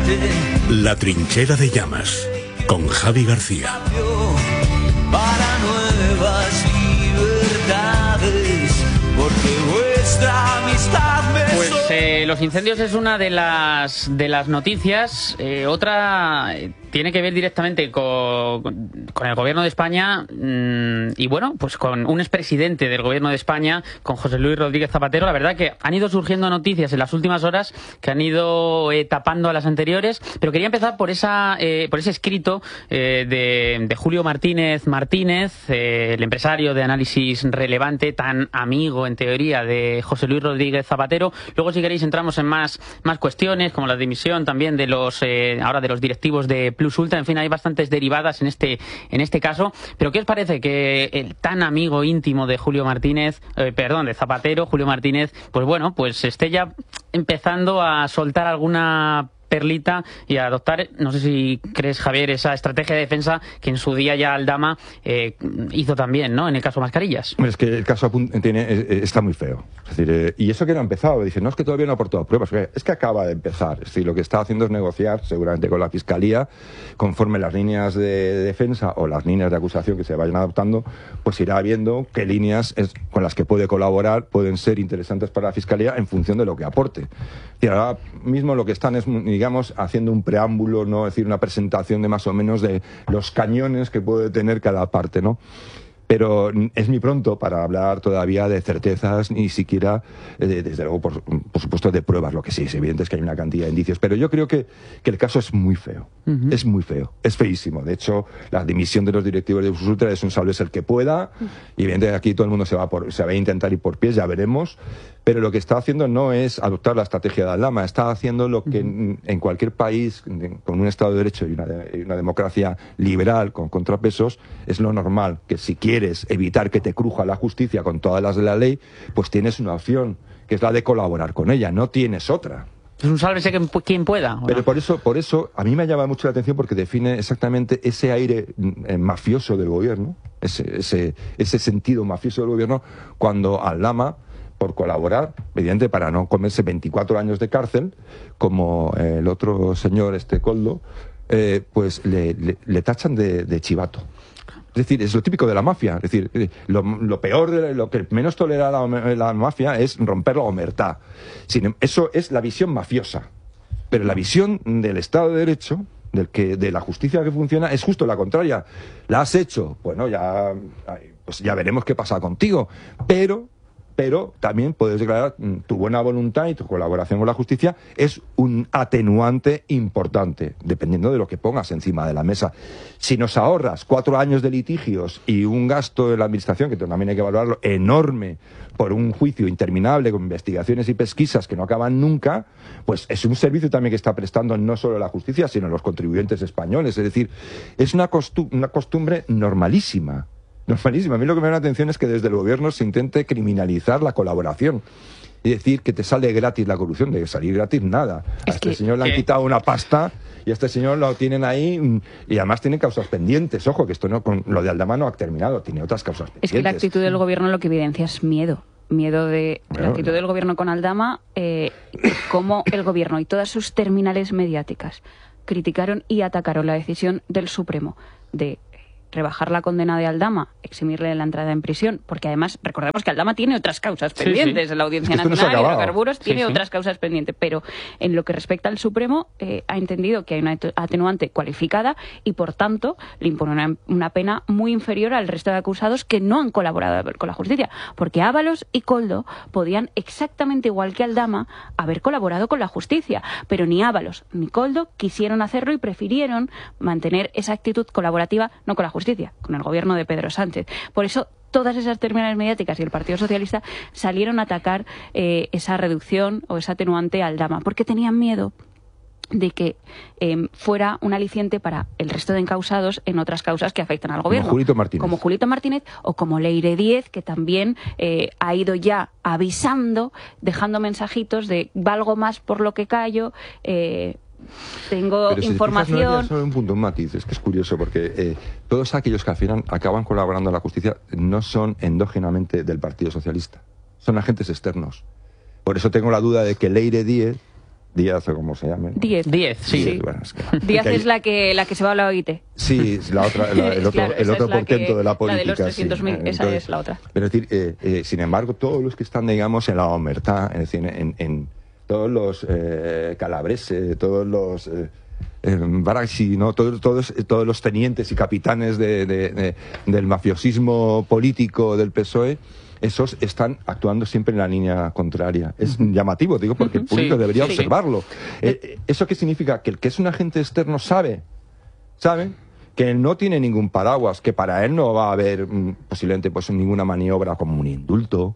La trinchera de llamas, con Javi García. Para nuevas libertades, porque vuestra amistad me... Pues los incendios es una de las noticias. Otra tiene que ver directamente con el gobierno de España y bueno, pues con un expresidente del gobierno de España, con José Luis Rodríguez Zapatero. La verdad que han ido surgiendo noticias en las últimas horas que han ido tapando a las anteriores, pero quería empezar por ese escrito de Julio Martínez, el empresario de Análisis Relevante, tan amigo en teoría de José Luis Rodríguez Zapatero. Luego, si queréis, entramos en más cuestiones, como la dimisión también de los directivos de Plus Ultra. En fin, hay bastantes derivadas en este caso. Pero ¿qué os parece que el tan amigo íntimo de de Zapatero, Julio Martínez, pues bueno, pues esté ya empezando a soltar alguna perlita y a adoptar, no sé si crees, Javier, esa estrategia de defensa que en su día ya Aldama hizo también, ¿no?, en el caso Mascarillas? Es que el caso está muy feo. Es decir, y eso que no ha empezado. Dicen, no, es que todavía no ha aportado pruebas. Es que acaba de empezar. Es decir, lo que está haciendo es negociar, seguramente con la Fiscalía, conforme las líneas de defensa o las líneas de acusación que se vayan adoptando, pues irá viendo qué líneas con las que puede colaborar pueden ser interesantes para la Fiscalía en función de lo que aporte. Y ahora mismo lo que están es, digamos, haciendo un preámbulo, ¿no? Es decir, una presentación de más o menos de los cañones que puede tener cada parte, ¿no? Pero es muy pronto para hablar todavía de certezas, ni siquiera, desde luego, por supuesto, de pruebas. Lo que sí es evidente es que hay una cantidad de indicios. Pero yo creo que el caso es muy feo. Es muy feo. Es feísimo. De hecho, la dimisión de los directivos de Plus Ultra es un sálvese el que pueda. Y evidentemente aquí todo el mundo se va a intentar ir por pies, ya veremos. Pero lo que está haciendo no es adoptar la estrategia de Aldama. Está haciendo lo que en cualquier país, con un Estado de Derecho y una democracia liberal, con contrapesos, es lo normal. Que si quieres evitar que te cruja la justicia con todas las de la ley, pues tienes una opción, que es la de colaborar con ella, no tienes otra. Es un sálvese quien pueda. Pero por eso a mí me llama mucho la atención, porque define exactamente ese aire mafioso del gobierno, ese sentido mafioso del gobierno, cuando Aldama, por colaborar, evidente, para no comerse 24 años de cárcel, como el otro señor, Coldo, pues le tachan de chivato. Es decir, es lo típico de la mafia. Es decir, lo peor, lo que menos tolera la mafia es romper la omertá. Eso es la visión mafiosa. Pero la visión del Estado de Derecho, de la justicia que funciona, es justo la contraria. ¿La has hecho? Bueno, pues ya veremos qué pasa contigo. Pero también puedes declarar tu buena voluntad y tu colaboración con la justicia es un atenuante importante, dependiendo de lo que pongas encima de la mesa. Si nos ahorras 4 años de litigios y un gasto de la administración, que también hay que evaluarlo, enorme, por un juicio interminable con investigaciones y pesquisas que no acaban nunca, pues es un servicio también que está prestando no solo la justicia, sino los contribuyentes españoles. Es decir, es una costumbre normalísima. Normalísimo. A mí lo que me da la atención es que desde el gobierno se intente criminalizar la colaboración y decir que te sale gratis la corrupción. De salir gratis nada. A este señor le han quitado una pasta y a este señor lo tienen ahí y además tiene causas pendientes. Ojo, que esto no, con lo de Aldama no ha terminado, tiene otras causas pendientes. Es que la actitud del gobierno lo que evidencia es miedo. La actitud del gobierno con Aldama, cómo el gobierno y todas sus terminales mediáticas criticaron y atacaron la decisión del Supremo de rebajar la condena de Aldama, eximirle la entrada en prisión, porque además recordemos que Aldama tiene otras causas pendientes. La Audiencia Nacional de Hidrocarburos tiene otras causas pendientes, pero en lo que respecta al Supremo ha entendido que hay una atenuante cualificada y por tanto le impone una pena muy inferior al resto de acusados que no han colaborado con la justicia, porque Ábalos y Coldo podían exactamente igual que Aldama haber colaborado con la justicia, pero ni Ábalos ni Coldo quisieron hacerlo y prefirieron mantener esa actitud colaborativa, no con la justicia, con el gobierno de Pedro Sánchez. Por eso todas esas terminales mediáticas y el Partido Socialista salieron a atacar esa reducción o esa atenuante a Aldama, porque tenían miedo de que fuera un aliciente para el resto de encausados en otras causas que afectan al gobierno. Como Julito Martínez o como Leire Díez, que también ha ido ya avisando, dejando mensajitos de valgo más por lo que callo, tengo información. Pero si solo un punto, un matiz, es que es curioso porque todos aquellos que al final acaban colaborando en la justicia no son endógenamente del Partido Socialista, son agentes externos. Por eso tengo la duda de que Leire Díez Díaz o como se llame. Díez, sí. Díez, bueno, Díaz es la que se va a la OIT. Sí, la otra, el otro portento de la política. La de los 300.000, esa es la otra. Pero es decir, sin embargo, todos los que están, digamos, en la omertá, es decir, en todos los calabreses, todos los Baraxi, ¿no? Todos los tenientes y capitanes del mafiosismo político del PSOE, esos están actuando siempre en la línea contraria. Es llamativo, digo, porque el público debería observarlo. ¿Eso qué significa? Que el que es un agente externo sabe que él no tiene ningún paraguas, que para él no va a haber posiblemente pues ninguna maniobra como un indulto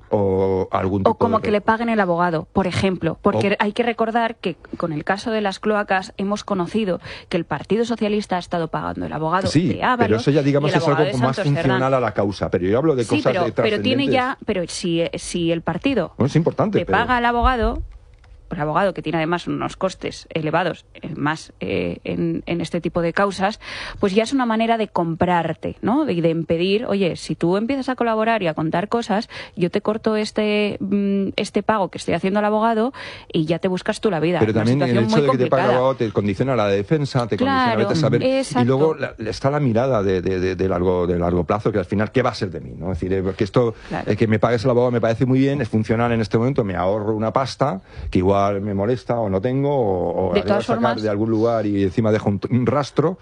o algún tipo como que le paguen el abogado, por ejemplo, porque hay que recordar que con el caso de las cloacas hemos conocido que el Partido Socialista ha estado pagando el abogado de Ábalos, pero eso ya digamos es algo más funcional a la causa, pero yo hablo de cosas pero tiene ya, pero si el partido es importante, le paga al abogado, el abogado que tiene además unos costes elevados más en este tipo de causas, pues ya es una manera de comprarte, ¿no? Y de impedir, oye, si tú empiezas a colaborar y a contar cosas, yo te corto este pago que estoy haciendo al abogado y ya te buscas tú la vida. Pero también el hecho de que te pague el abogado te condiciona la defensa, te condiciona a veces saber. Exacto. Y luego está la mirada de largo plazo, que al final, ¿qué va a ser de mí? ¿No? Es decir, porque esto, que me pagues el abogado me parece muy bien, es funcional en este momento, me ahorro una pasta que igual me molesta o no tengo o de todas sacar formas, de algún lugar y encima dejo un rastro.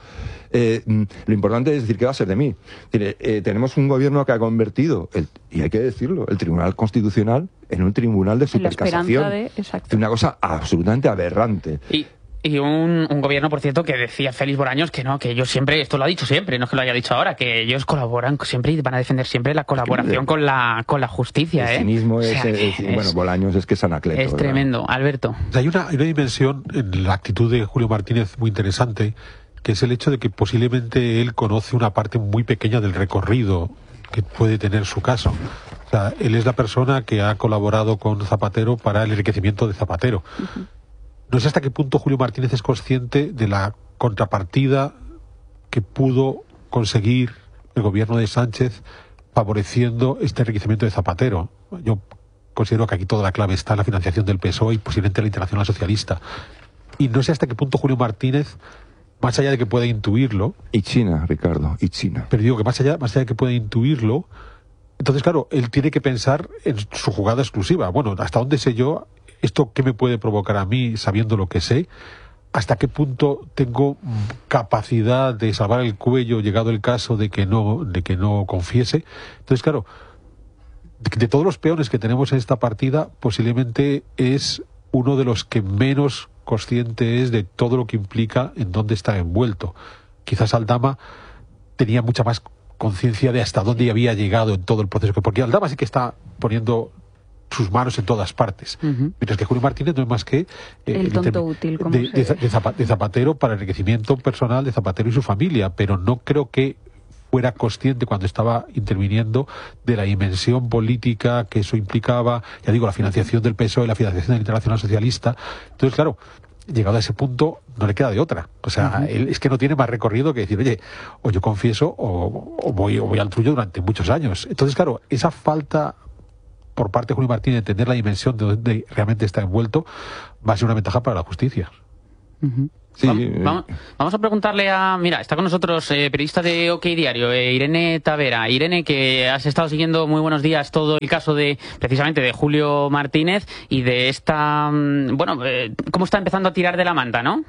Lo importante es decir qué va a ser de mí. Tenemos un gobierno que ha convertido, y hay que decirlo, el Tribunal Constitucional en un tribunal de supercasación. Es una cosa absolutamente aberrante. Y un gobierno, por cierto, que decía Félix Bolaños que no, que ellos siempre, esto lo ha dicho siempre, no es que lo haya dicho ahora, que ellos colaboran siempre y van a defender siempre la colaboración con la justicia. El cinismo bueno, Bolaños es que es Anacleto. Es tremendo. Alberto. Hay una dimensión en la actitud de Julio Martínez muy interesante, que es el hecho de que posiblemente él conoce una parte muy pequeña del recorrido que puede tener su caso. O sea, él es la persona que ha colaborado con Zapatero para el enriquecimiento de Zapatero. No sé hasta qué punto Julio Martínez es consciente de la contrapartida que pudo conseguir el gobierno de Sánchez favoreciendo este enriquecimiento de Zapatero. Yo considero que aquí toda la clave está en la financiación del PSOE y posiblemente la Internacional Socialista. Y no sé hasta qué punto Julio Martínez, más allá de que pueda intuirlo... Y China, Ricardo, y China. Pero digo que más allá de que pueda intuirlo, entonces claro, él tiene que pensar en su jugada exclusiva. Bueno, ¿hasta dónde sé yo esto qué me puede provocar a mí sabiendo lo que sé? ¿Hasta qué punto tengo capacidad de salvar el cuello llegado el caso de que no confiese? Entonces, claro, de todos los peones que tenemos en esta partida, posiblemente es uno de los que menos consciente es de todo lo que implica en dónde está envuelto. Quizás Aldama tenía mucha más conciencia de hasta dónde había llegado en todo el proceso, porque Aldama sí que está poniendo sus manos en todas partes. Mientras que Julio Martínez no es más que el tonto útil, como de Zapatero para el enriquecimiento personal de Zapatero y su familia, pero no creo que fuera consciente cuando estaba interviniendo de la dimensión política que eso implicaba, ya digo, la financiación del PSOE, la financiación de la Internacional Socialista. Entonces, claro, llegado a ese punto no le queda de otra. O sea, él es que no tiene más recorrido que decir, oye, o yo confieso o voy al trullo durante muchos años. Entonces, claro, esa falta por parte de Julio Martínez de entender la dimensión de donde realmente está envuelto va a ser una ventaja para la justicia. Sí, vamos a preguntarle mira, está con nosotros periodista de OK Diario, Irene Tavera. Irene, que has estado siguiendo, muy buenos días, todo el caso precisamente de Julio Martínez y de esta, cómo está empezando a tirar de la manta, ¿no?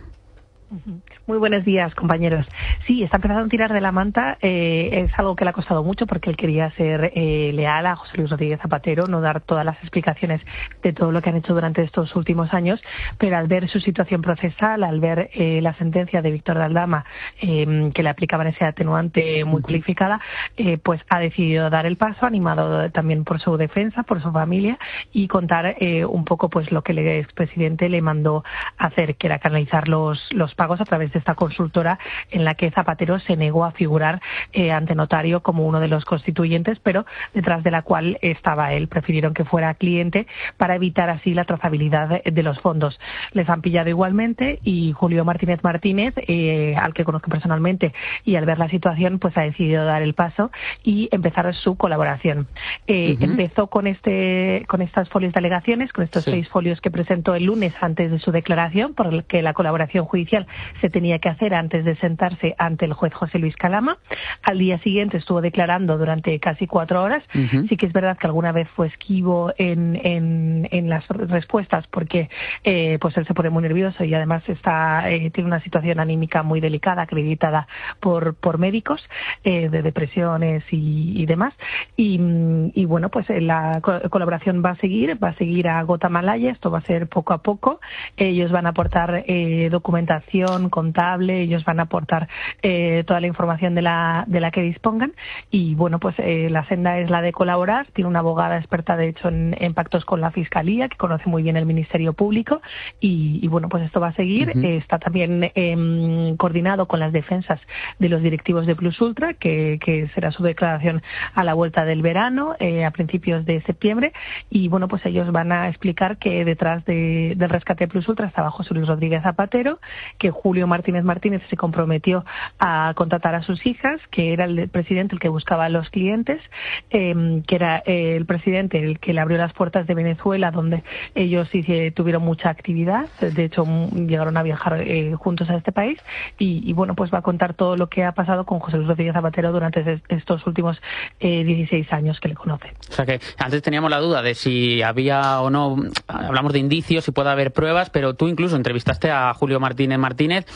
Muy buenos días, compañeros. Sí, está empezando a tirar de la manta. Es algo que le ha costado mucho porque él quería ser leal a José Luis Rodríguez Zapatero, no dar todas las explicaciones de todo lo que han hecho durante estos últimos años, pero al ver su situación procesal, al ver la sentencia de Víctor de Aldama, que le aplicaban ese atenuante muy cualificada, pues ha decidido dar el paso, animado también por su defensa, por su familia, y contar un poco pues lo que el expresidente le mandó hacer, que era canalizar los pagos a través de esta consultora en la que Zapatero se negó a figurar ante notario como uno de los constituyentes, pero detrás de la cual estaba él. Prefirieron que fuera cliente para evitar así la trazabilidad de los fondos. Les han pillado igualmente y Julio Martínez Martínez, al que conozco personalmente, y al ver la situación pues ha decidido dar el paso y empezar su colaboración. Empezó con estas folios de alegaciones, con estos 6 folios que presentó el lunes antes de su declaración, porque la colaboración judicial se tenía que hacer antes de sentarse ante el juez José Luis Calama. Al día siguiente estuvo declarando durante casi 4 horas. Sí que es verdad que alguna vez fue esquivo en las respuestas porque pues él se pone muy nervioso y además tiene una situación anímica muy delicada, acreditada por médicos, de depresiones y demás. Y bueno, pues la colaboración va a seguir a gota malaya. Esto va a ser poco a poco. Ellos van a aportar documentación contable, ellos van a aportar toda la información de la que dispongan y bueno, pues la senda es la de colaborar. Tiene una abogada experta de hecho en pactos con la Fiscalía, que conoce muy bien el Ministerio Público y bueno, pues esto va a seguir. Está también coordinado con las defensas de los directivos de Plus Ultra, que será su declaración a la vuelta del verano, a principios de septiembre, y bueno, pues ellos van a explicar que detrás del rescate de Plus Ultra estaba José Luis Rodríguez Zapatero, que Julio Martínez Martínez se comprometió a contratar a sus hijas, que era el presidente el que buscaba a los clientes, que era el presidente el que le abrió las puertas de Venezuela, donde ellos sí tuvieron mucha actividad. De hecho, llegaron a viajar juntos a este país y bueno, pues va a contar todo lo que ha pasado con José Luis Rodríguez Zapatero durante estos últimos 16 años que le conoce. O sea que antes teníamos la duda de si había o no, hablamos de indicios, si puede haber pruebas, pero tú incluso entrevistaste a Julio Martínez Martínez.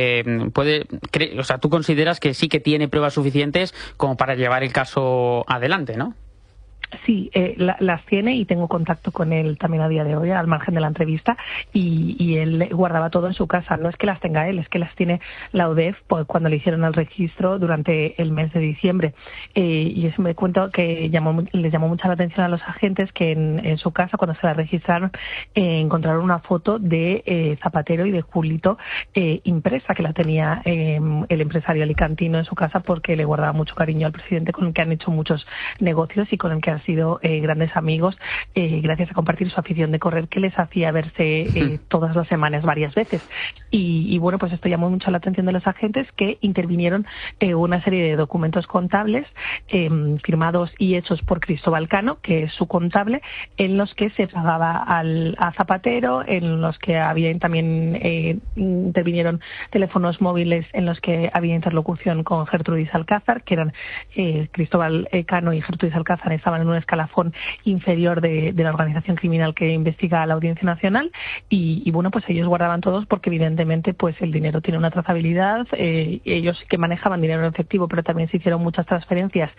O sea, tú consideras que sí que tiene pruebas suficientes como para llevar el caso adelante, ¿no? Sí, las tiene y tengo contacto con él también a día de hoy, al margen de la entrevista, y él guardaba todo en su casa. No es que las tenga él, es que las tiene la UDEF cuando le hicieron el registro durante el mes de diciembre. Y eso me cuento que les llamó mucha la atención a los agentes que en su casa, cuando se la registraron, encontraron una foto de Zapatero y de Julito impresa, que la tenía el empresario alicantino en su casa porque le guardaba mucho cariño al presidente, con el que han hecho muchos negocios y con el que han sido grandes amigos, gracias a compartir su afición de correr, que les hacía verse todas las semanas varias veces. Y bueno, pues esto llamó mucho la atención de los agentes, que intervinieron una serie de documentos contables firmados y hechos por Cristóbal Cano, que es su contable, en los que se pagaba a Zapatero, en los que también intervinieron teléfonos móviles en los que había interlocución con Gertrudis Alcázar, que eran Cristóbal Cano y Gertrudis Alcázar estaban en un escalafón inferior de la organización criminal que investiga a la Audiencia Nacional y bueno, pues ellos guardaban todos porque evidentemente pues el dinero tiene una trazabilidad. Ellos sí que manejaban dinero en efectivo, pero también se hicieron muchas transferencias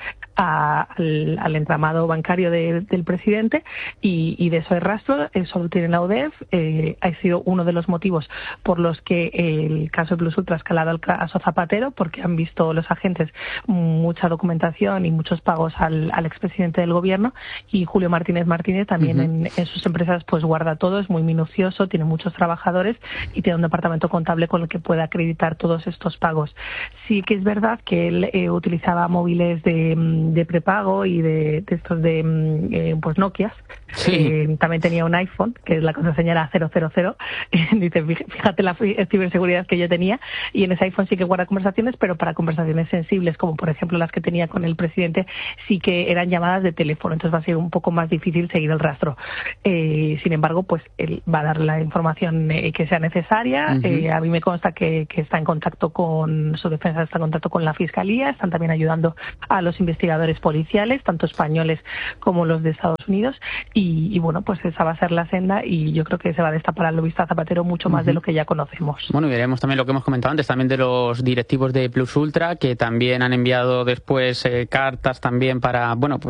al entramado bancario del presidente y de eso hay rastro. Eso lo tiene la UDEF. Ha sido uno de los motivos por los que el caso de Plus Ultra ha escalado al caso Zapatero, porque han visto los agentes mucha documentación y muchos pagos al expresidente del gobierno, y Julio Martínez Martínez también en sus empresas pues guarda todo, es muy minucioso, tiene muchos trabajadores y tiene un departamento contable con el que puede acreditar todos estos pagos. Sí que es verdad que él utilizaba móviles de prepago y de estos pues Nokias. Sí. También tenía un iPhone, que la contraseña era 000. Dice, fíjate la ciberseguridad que yo tenía, y en ese iPhone sí que guarda conversaciones, pero para conversaciones sensibles, como por ejemplo las que tenía con el presidente, sí que eran llamadas de teléfono, entonces va a ser un poco más difícil seguir el rastro. Sin embargo, pues él va a dar la información que sea necesaria. A mí me consta que está en contacto con su defensa, está en contacto con la Fiscalía, están también ayudando a los investigadores policiales, tanto españoles como los de Estados Unidos, y bueno, pues esa va a ser la senda, y yo creo que se va a destapar al lobista Zapatero mucho más de lo que ya conocemos. Bueno, y veremos también lo que hemos comentado antes, también de los directivos de Plus Ultra, que también han enviado después cartas también para, bueno, pues más o menos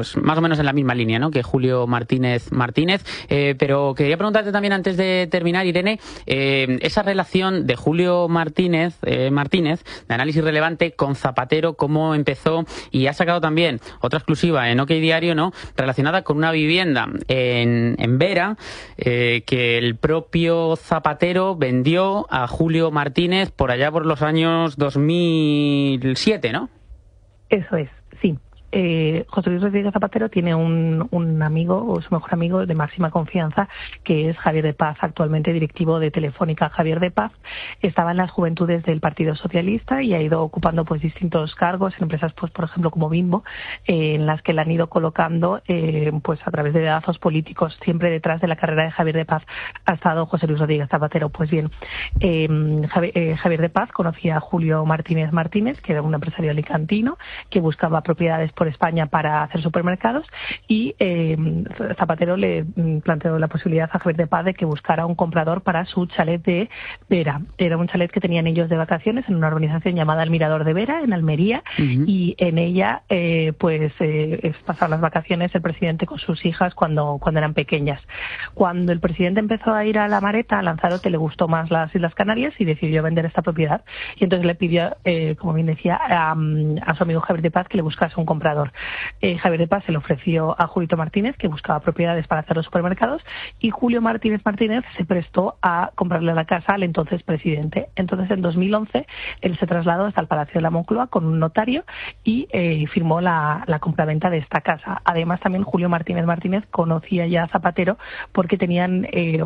menos en la misma línea, ¿no?, que Julio Martínez, pero quería preguntarte también antes de terminar, Irene, esa relación de Julio Martínez, de Análisis Relevante, con Zapatero, cómo empezó, y ha sacado también otra exclusiva en OK Diario, ¿no?, relacionada con una vivienda en Vera, que el propio Zapatero vendió a Julio Martínez por allá por los años 2007, ¿no? Eso es, sí. José Luis Rodríguez Zapatero tiene un amigo, o su mejor amigo de máxima confianza, que es Javier de Paz, actualmente directivo de Telefónica. Javier de Paz estaba en las juventudes del Partido Socialista y ha ido ocupando pues distintos cargos en empresas, pues por ejemplo como Bimbo, en las que le han ido colocando pues a través de dedazos políticos. Siempre detrás de la carrera de Javier de Paz ha estado José Luis Rodríguez Zapatero. Pues bien, Javier de Paz conocía a Julio Martínez, que era un empresario alicantino que buscaba propiedades por España para hacer supermercados, y Zapatero le planteó la posibilidad a Javier de Paz de que buscara un comprador para su chalet de Vera. Era un chalet que tenían ellos de vacaciones en una urbanización llamada El Mirador de Vera, en Almería, y en ella pasaban las vacaciones el presidente con sus hijas cuando eran pequeñas. Cuando el presidente empezó a ir a La Mareta, a Lanzarote, le gustó más las Islas Canarias y decidió vender esta propiedad, y entonces le pidió, como bien decía, a su amigo Javier de Paz que le buscase un comprador. Javier de Paz se le ofreció a Julito Martínez, que buscaba propiedades para hacer los supermercados, y Julio Martínez se prestó a comprarle la casa al entonces presidente. Entonces, en 2011, él se trasladó hasta el Palacio de la Moncloa con un notario y firmó la compraventa de esta casa. Además, también Julio Martínez conocía ya a Zapatero porque tenían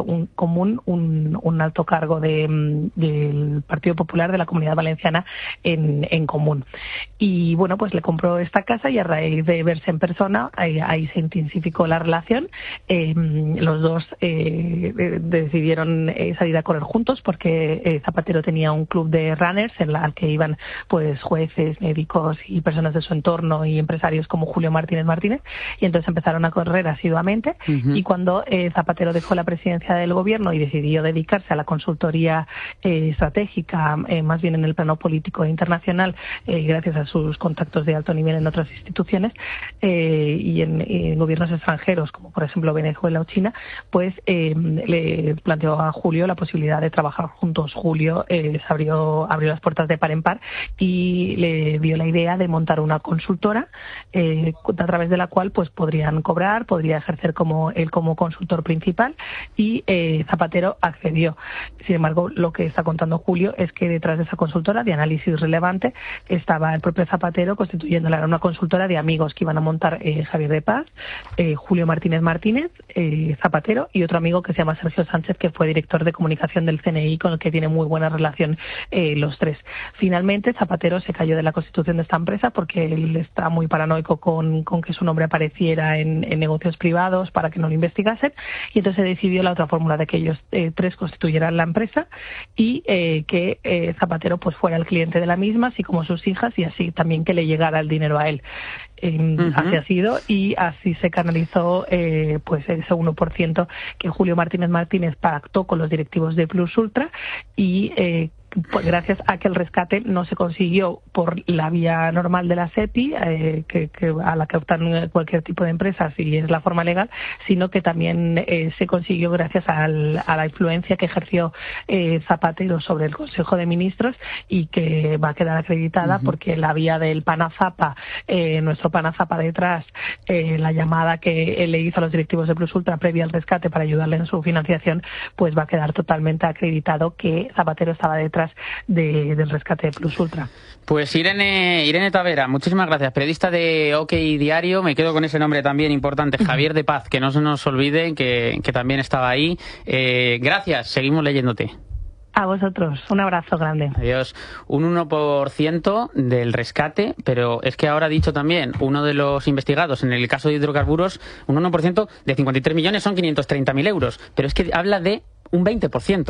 un alto cargo del Partido Popular de la Comunidad Valenciana en común. Y bueno, pues le compró esta casa, y a raíz de verse en persona, ahí se intensificó la relación. Los dos decidieron salir a correr juntos porque Zapatero tenía un club de runners al que iban pues jueces, médicos y personas de su entorno y empresarios como Julio Martínez, y entonces empezaron a correr asiduamente. Y cuando Zapatero dejó la presidencia del gobierno y decidió dedicarse a la consultoría estratégica, más bien en el plano político e internacional, gracias a sus contactos de alto nivel en otras instituciones y en gobiernos extranjeros, como por ejemplo Venezuela o China, pues le planteó a Julio la posibilidad de trabajar juntos. Julio se abrió las puertas de par en par y le dio la idea de montar una consultora a través de la cual pues podría ejercer como consultor principal, y Zapatero accedió. Sin embargo, lo que está contando Julio es que detrás de esa consultora de Análisis Relevante estaba el propio Zapatero constituyéndola una consultora de amigos que iban a montar Javier de Paz, Julio Martínez, Zapatero y otro amigo que se llama Sergio Sánchez, que fue director de comunicación del CNI, con el que tiene muy buena relación los tres. Finalmente, Zapatero se cayó de la constitución de esta empresa porque él está muy paranoico con que su nombre apareciera en negocios privados para que no lo investigasen, y entonces decidió la otra fórmula de que ellos tres constituyeran la empresa y que Zapatero pues fuera el cliente de la misma, así como sus hijas, y así también que le llegara el dinero a él. Así ha sido, y así se canalizó pues ese 1% que Julio Martínez pactó con los directivos de Plus Ultra, y pues gracias a que el rescate no se consiguió por la vía normal de la SEPI, a la que optan cualquier tipo de empresas y es la forma legal, sino que también se consiguió gracias a la influencia que ejerció Zapatero sobre el Consejo de Ministros, y que va a quedar acreditada porque la vía del Panazapa, nuestro Panazapa detrás, la llamada que él le hizo a los directivos de Plus Ultra previa al rescate para ayudarle en su financiación, pues va a quedar totalmente acreditado que Zapatero estaba detrás del rescate de Plus Ultra. Pues Irene Tavera, muchísimas gracias, periodista de OK Diario. Me quedo con ese nombre también importante, Javier de Paz, que no se nos olvide que también estaba ahí. Gracias, seguimos leyéndote. A vosotros, un abrazo grande. Adiós. Un 1% del rescate, pero es que ahora ha dicho también uno de los investigados en el caso de hidrocarburos, un 1% de 53 millones son 530.000 euros, pero es que habla de un 20%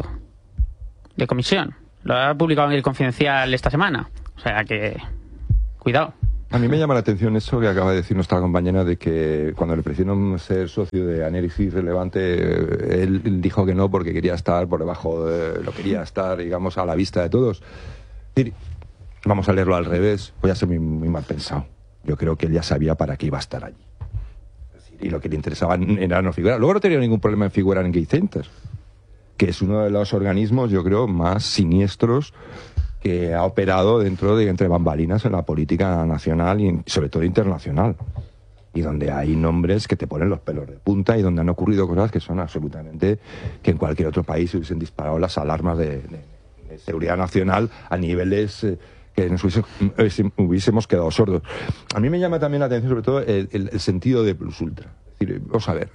de comisión. Lo ha publicado en El Confidencial esta semana. O sea que, cuidado. A mí me llama la atención eso que acaba de decir nuestra compañera, de que cuando le ofrecieron ser socio de Análisis Relevante, él dijo que no porque quería estar por debajo, lo quería estar, digamos, a la vista de todos. Vamos a leerlo al revés, voy a ser muy mal pensado. Yo creo que él ya sabía para qué iba a estar allí. Y lo que le interesaba era no figurar. Luego no tenía ningún problema en figurar en Gay Center, que es uno de los organismos, yo creo, más siniestros que ha operado entre bambalinas en la política nacional y sobre todo internacional. Y donde hay nombres que te ponen los pelos de punta y donde han ocurrido cosas que son absolutamente, que en cualquier otro país se hubiesen disparado las alarmas de seguridad nacional a niveles que nos hubiésemos quedado sordos. A mí me llama también la atención sobre todo el sentido de plus ultra. Es decir, vamos a ver,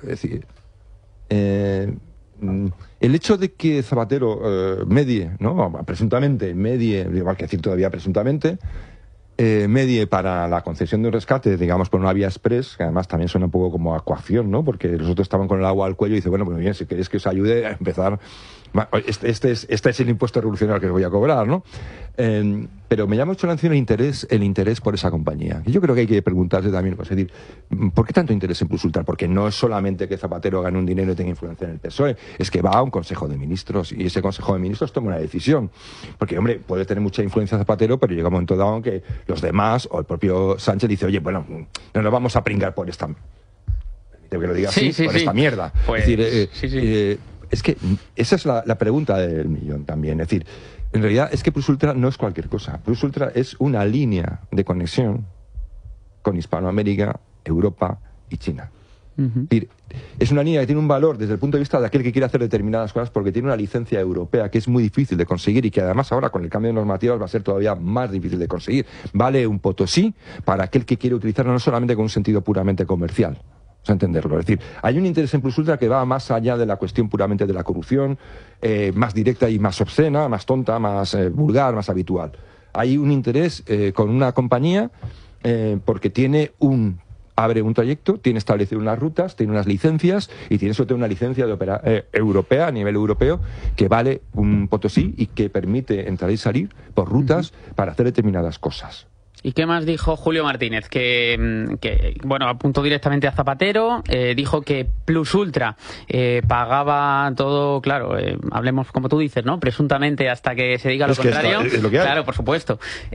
el hecho de que Zapatero medie, ¿no? Presuntamente medie, igual que decir todavía presuntamente, medie para la concesión de un rescate, digamos, por una vía express, que además también suena un poco como a coacción, ¿no? Porque los otros estaban con el agua al cuello y dice, bueno, pues bien, si queréis que os ayude a empezar, este es el impuesto revolucionario que os voy a cobrar, ¿no? Pero me llama mucho la atención el interés por esa compañía. Y yo creo que hay que preguntarse también, pues, es decir, ¿por qué tanto interés en Plus Ultra? Porque no es solamente que Zapatero gane un dinero y tenga influencia en el PSOE, es que va a un Consejo de Ministros y ese Consejo de Ministros toma una decisión. Porque, hombre, puede tener mucha influencia Zapatero, pero llega un momento dado en que los demás, o el propio Sánchez dice, oye, bueno, no nos vamos a pringar por esta... Permíteme que lo diga así, por esta mierda. Pues, es decir, es que esa es la pregunta del millón también. Es decir, en realidad es que Plus Ultra no es cualquier cosa. Plus Ultra es una línea de conexión con Hispanoamérica, Europa y China. Es decir, es una línea que tiene un valor desde el punto de vista de aquel que quiere hacer determinadas cosas porque tiene una licencia europea que es muy difícil de conseguir y que además ahora con el cambio de normativas va a ser todavía más difícil de conseguir. Vale un potosí para aquel que quiere utilizarlo no solamente con un sentido puramente comercial. Vamos a entenderlo. Es decir, hay un interés en Plus Ultra que va más allá de la cuestión puramente de la corrupción, más directa y más obscena, más tonta, más vulgar, más habitual. Hay un interés con una compañía porque abre un trayecto, tiene establecido unas rutas, tiene unas licencias y tiene sobre todo una licencia europea, a nivel europeo, que vale un potosí y que permite entrar y salir por rutas para hacer determinadas cosas. ¿Y qué más dijo Julio Martínez? Que bueno, apuntó directamente a Zapatero, dijo que Plus Ultra pagaba todo, claro, hablemos como tú dices, ¿no? Presuntamente hasta que se diga lo contrario. Es lo que hay. Claro, por supuesto.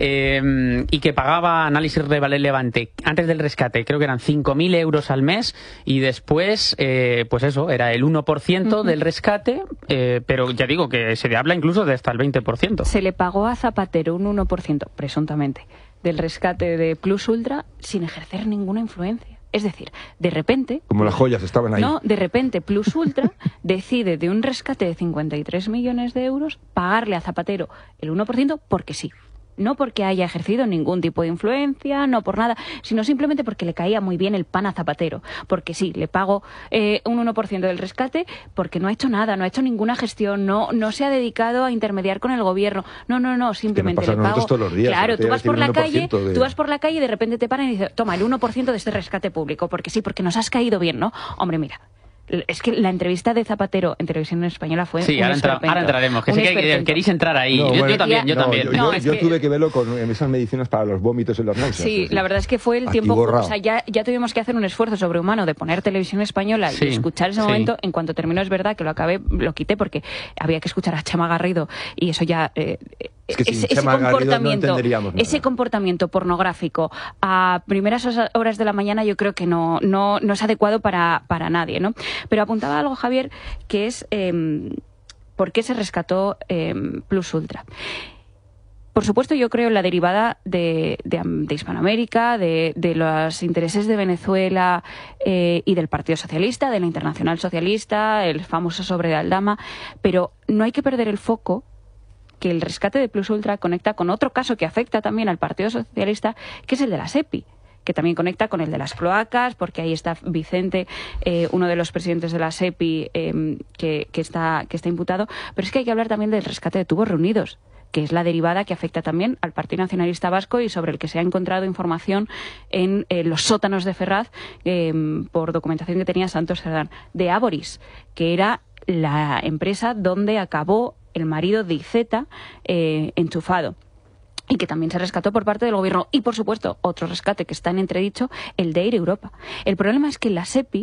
Y que pagaba análisis de Valer Levante antes del rescate, creo que eran 5.000 euros al mes y después, pues eso, era el 1% del rescate, pero ya digo que se habla incluso de hasta el 20%. Se le pagó a Zapatero un 1%, presuntamente, del rescate de Plus Ultra sin ejercer ninguna influencia. Es decir, de repente... Como las joyas estaban ahí. No, de repente Plus Ultra decide de un rescate de 53 millones de euros pagarle a Zapatero el 1% porque sí. No porque haya ejercido ningún tipo de influencia, no por nada, sino simplemente porque le caía muy bien el pan a Zapatero. Porque sí, le pago un 1% del rescate porque no ha hecho nada, no ha hecho ninguna gestión, no se ha dedicado a intermediar con el gobierno. No, simplemente le pago. Todos los días, claro, tú vas por la calle y de repente te paran y dices, toma, el 1% de este rescate público, porque sí, porque nos has caído bien, ¿no? Hombre, mira. Es que la entrevista de Zapatero en Televisión Española fue sí, ahora entraremos, que sé que queréis entrar ahí. No, yo también. Yo tuve que verlo con esas medicinas para los vómitos y los náuseas. Sí, la verdad es que fue el tiempo... O sea, ya tuvimos que hacer un esfuerzo sobrehumano de poner Televisión Española y escuchar ese momento. En cuanto terminó, es verdad que lo acabé, lo quité porque había que escuchar a Chema Garrido y eso ya... Es que ese comportamiento pornográfico a primeras horas de la mañana yo creo que no es adecuado para nadie, ¿no? Pero apuntaba algo, Javier, que es por qué se rescató Plus Ultra. Por supuesto, yo creo en la derivada de Hispanoamérica, de los intereses de Venezuela y del Partido Socialista, de la Internacional Socialista, el famoso sobre de Aldama, pero no hay que perder el foco que el rescate de Plus Ultra conecta con otro caso que afecta también al Partido Socialista, que es el de la SEPI, que también conecta con el de las cloacas, porque ahí está Vicente, uno de los presidentes de la SEPI, que está imputado. Pero es que hay que hablar también del rescate de Tubos Reunidos, que es la derivada que afecta también al Partido Nacionalista Vasco y sobre el que se ha encontrado información en los sótanos de Ferraz por documentación que tenía Santos Cerdán, de Áboris, que era la empresa donde acabó el marido de Iceta enchufado, y que también se rescató por parte del gobierno. Y, por supuesto, otro rescate que está en entredicho, el de Air Europa. El problema es que la SEPI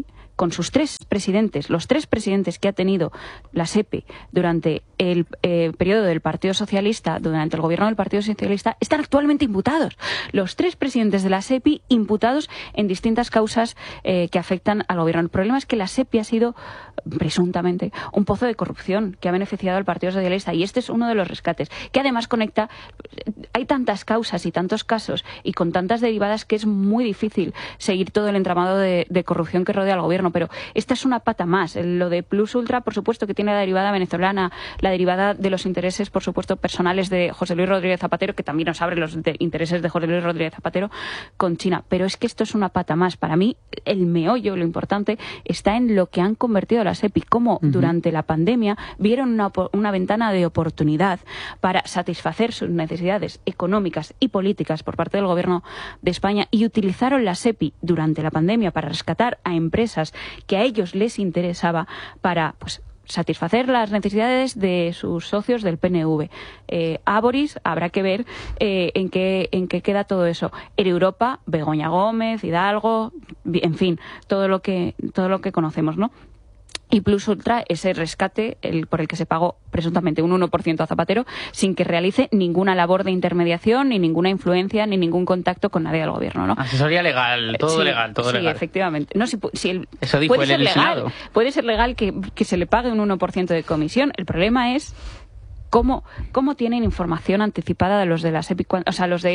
con sus 3 presidentes, los 3 presidentes que ha tenido la SEPI durante el periodo del Partido Socialista, durante el gobierno del Partido Socialista, están actualmente imputados. Los 3 presidentes de la SEPI imputados en distintas causas que afectan al gobierno. El problema es que la SEPI ha sido, presuntamente, un pozo de corrupción que ha beneficiado al Partido Socialista, y este es uno de los rescates, que además conecta. Hay tantas causas y tantos casos y con tantas derivadas que es muy difícil seguir todo el entramado de corrupción que rodea al gobierno, pero esta es una pata más. Lo de Plus Ultra, por supuesto, que tiene la derivada venezolana, la derivada de los intereses, por supuesto, personales de José Luis Rodríguez Zapatero, que también nos abre los intereses de José Luis Rodríguez Zapatero con China, pero es que esto es una pata más. Para mí, el meollo, lo importante, está en lo que han convertido a la SEPI, cómo durante la pandemia vieron una ventana de oportunidad para satisfacer sus necesidades económicas y políticas por parte del gobierno de España, y utilizaron la SEPI durante la pandemia para rescatar a empresas que a ellos les interesaba para, pues, satisfacer las necesidades de sus socios del PNV. Áboris, habrá que ver en qué queda todo eso. En Europa, Begoña Gómez, Hidalgo, en fin, todo lo que conocemos, ¿no? Y Plus Ultra, ese rescate por el que se pagó presuntamente un 1% a Zapatero, sin que realice ninguna labor de intermediación, ni ninguna influencia, ni ningún contacto con nadie del gobierno, ¿no? Asesoría legal, todo legal. Sí, efectivamente. No, eso dijo puede él en el Senado. Puede ser legal que se le pague un 1% de comisión. El problema es ¿Cómo tienen información anticipada de los de la SEPI? O sea, los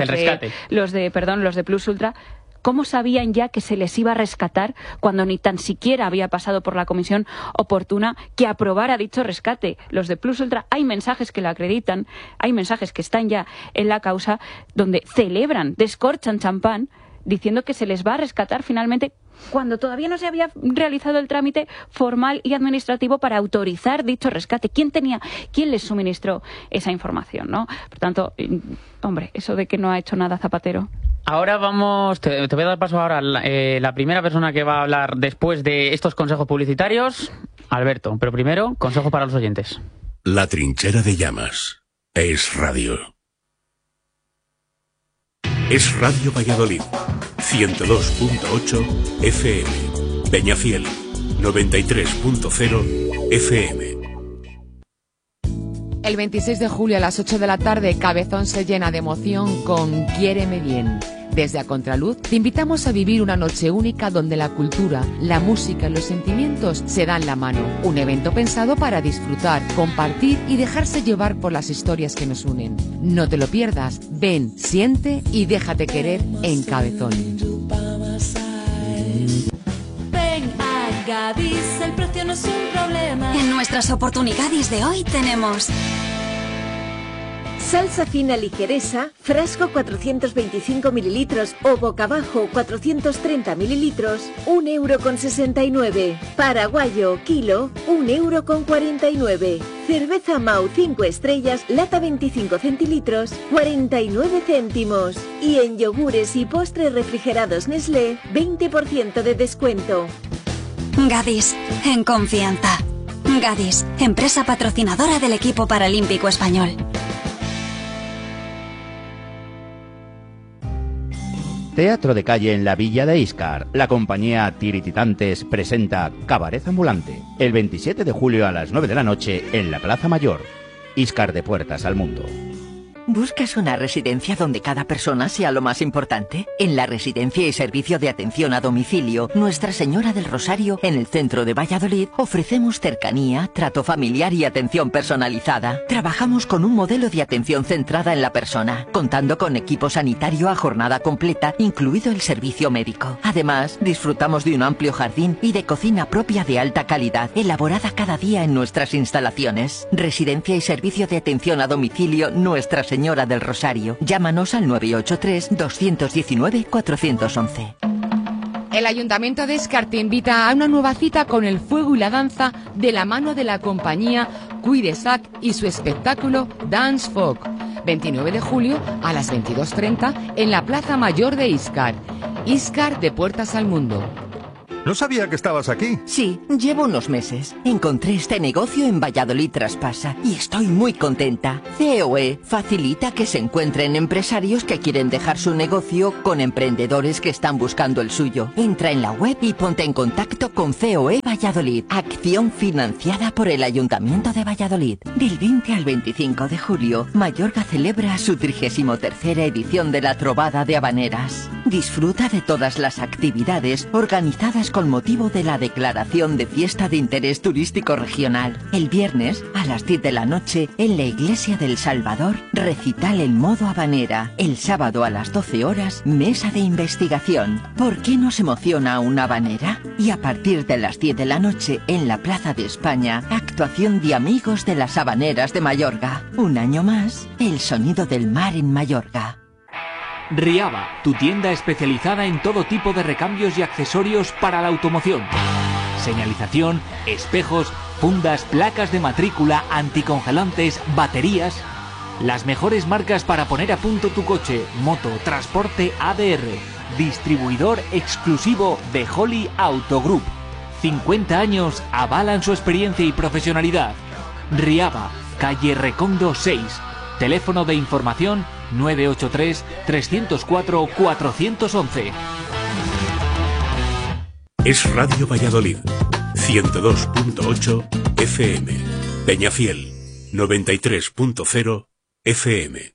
de Plus Ultra. ¿Cómo sabían ya que se les iba a rescatar cuando ni tan siquiera había pasado por la comisión oportuna que aprobara dicho rescate? Los de Plus Ultra, hay mensajes que lo acreditan, hay mensajes que están ya en la causa donde celebran, descorchan champán diciendo que se les va a rescatar finalmente cuando todavía no se había realizado el trámite formal y administrativo para autorizar dicho rescate. ¿Quién les suministró esa información, no? Por tanto, hombre, eso de que no ha hecho nada Zapatero. Ahora te voy a dar paso ahora la primera persona que va a hablar después de estos consejos publicitarios, Alberto. Pero primero, consejo para los oyentes. La trinchera de llamas. Es radio. Es Radio Valladolid. 102.8 FM. Peñafiel. 93.0 FM. El 26 de julio a las 8 de la tarde, Cabezón se llena de emoción con Quiéreme Bien. Desde A Contraluz te invitamos a vivir una noche única donde la cultura, la música y los sentimientos se dan la mano. Un evento pensado para disfrutar, compartir y dejarse llevar por las historias que nos unen. No te lo pierdas. Ven, siente y déjate querer en Cabezón. Ven a Gadis, el precio no es un problema. En nuestras oportunidades de hoy tenemos salsa fina ligeresa, frasco 425 mililitros o boca abajo 430 mililitros, 1,69 €. Paraguayo, kilo, 1,49 €. Cerveza Mau 5 estrellas, lata 25 centilitros, 49 céntimos. Y en yogures y postres refrigerados Nestlé, 20% de descuento. Gadis, en confianza. Gadis, empresa patrocinadora del equipo paralímpico español. Teatro de calle en la Villa de Íscar. La compañía Tirititantes presenta Cabaret Ambulante el 27 de julio a las 9 de la noche en la Plaza Mayor. Íscar, de puertas al mundo. ¿Buscas una residencia donde cada persona sea lo más importante? En la Residencia y Servicio de Atención a Domicilio Nuestra Señora del Rosario, en el centro de Valladolid, ofrecemos cercanía, trato familiar y atención personalizada. Trabajamos con un modelo de atención centrada en la persona, contando con equipo sanitario a jornada completa, incluido el servicio médico. Además, disfrutamos de un amplio jardín y de cocina propia de alta calidad, elaborada cada día en nuestras instalaciones. Residencia y Servicio de Atención a Domicilio Nuestra Señora del Rosario. Llámanos al 983-219-411. El Ayuntamiento de Íscar te invita a una nueva cita con el fuego y la danza de la mano de la compañía Cuidesac y su espectáculo Dance Folk. 29 de julio a las 22:30 en la Plaza Mayor de Íscar. Íscar, de puertas al mundo. No sabía que estabas aquí. Sí, llevo unos meses. Encontré este negocio en Valladolid Traspasa y estoy muy contenta. COE facilita que se encuentren empresarios que quieren dejar su negocio con emprendedores que están buscando el suyo. Entra en la web y ponte en contacto con COE Valladolid. Acción financiada por el Ayuntamiento de Valladolid. Del 20 al 25 de julio, Mayorga celebra su 33ª edición de la Trovada de Habaneras. Disfruta de todas las actividades organizadas con motivo de la declaración de fiesta de interés turístico regional. El viernes, a las 10 de la noche, en la Iglesia del Salvador, recital en modo habanera. El sábado a las 12 horas, mesa de investigación. ¿Por qué nos emociona una habanera? Y a partir de las 10 de la noche, en la Plaza de España, actuación de Amigos de las Habaneras de Mayorga. Un año más, el sonido del mar en Mayorga. Riaba, tu tienda especializada en todo tipo de recambios y accesorios para la automoción. Señalización, espejos, fundas, placas de matrícula, anticongelantes, baterías. Las mejores marcas para poner a punto tu coche, moto, transporte ADR. Distribuidor exclusivo de Holly Auto Group. 50 años avalan su experiencia y profesionalidad. Riaba, calle Recondo 6. Teléfono de información 983-304-411. Es Radio Valladolid, 102.8 FM. Peñafiel, 93.0 FM.